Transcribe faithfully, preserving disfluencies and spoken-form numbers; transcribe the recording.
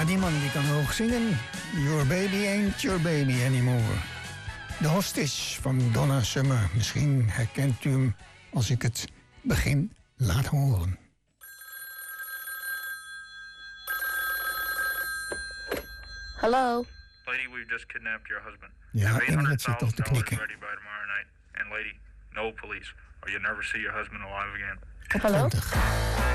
Ja, die man die kan hoog zingen. Your baby ain't your baby anymore. De Hostage van Donna Summer. Misschien herkent u hem als ik het begin laat horen. Hello? Lady, we've just kidnapped your husband. Ja, Ingrid zit toch te eight hundred thousand dollars knikken. ready by tomorrow night. And lady, no police, or you'll never see your husband alive again. Hello? twintig.